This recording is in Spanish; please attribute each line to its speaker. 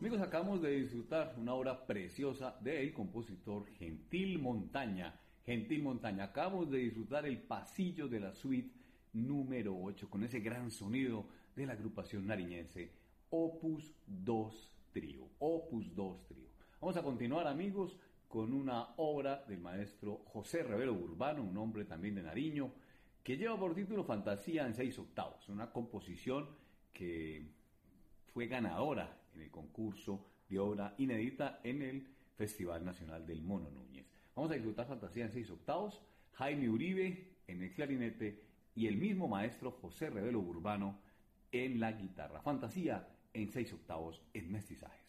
Speaker 1: Amigos, acabamos de disfrutar una obra preciosa del compositor Gentil Montaña. Gentil Montaña, acabamos de disfrutar el pasillo de la suite número 8 con ese gran sonido de la agrupación nariñense Opus 2 Trío. Opus 2 Trío. Vamos a continuar, amigos, con una obra del maestro José Revelo Urbano, un hombre también de Nariño, que lleva por título Fantasía en 6/8, una composición que fue ganadora en el concurso de obra inédita en el Festival Nacional del Mono Núñez. Vamos a disfrutar Fantasía en 6/8, Jaime Uribe en el clarinete y el mismo maestro José Revelo Urbano en la guitarra. Fantasía en 6/8 en mestizaje.